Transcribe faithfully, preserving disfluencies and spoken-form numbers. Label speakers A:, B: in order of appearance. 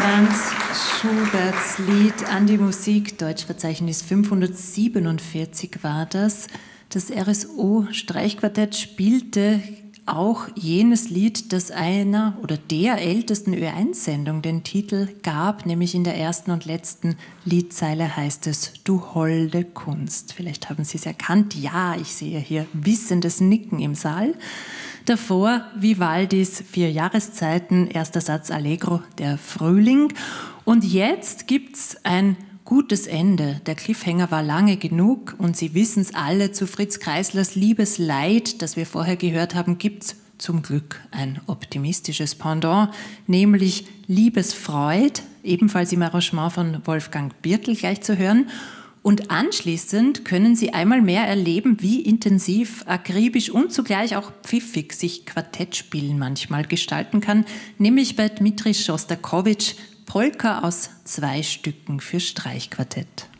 A: Franz Schuberts Lied an die Musik, Deutschverzeichnis fünfhundertsiebenundvierzig war das. Das R S O-Streichquartett spielte auch jenes Lied, das einer oder der ältesten Ö eins Sendung den Titel gab, nämlich in der ersten und letzten Liedzeile heißt es Du holde Kunst. Vielleicht haben Sie es erkannt. Ja, ich sehe hier wissendes Nicken im Saal. Davor Vivaldis Vier Jahreszeiten, erster Satz Allegro, der Frühling. Und jetzt gibt's ein gutes Ende. Der Cliffhanger war lange genug und Sie wissen es alle, zu Fritz Kreislers Liebesleid, das wir vorher gehört haben, gibt's zum Glück ein optimistisches Pendant, nämlich Liebesfreud, ebenfalls im Arrangement von Wolfgang Birtl gleich zu hören. Und anschließend können Sie einmal mehr erleben, wie intensiv, akribisch und zugleich auch pfiffig sich Quartettspielen manchmal gestalten kann, nämlich bei Dmitri Schostakowitsch, Polka aus zwei Stücken für Streichquartett.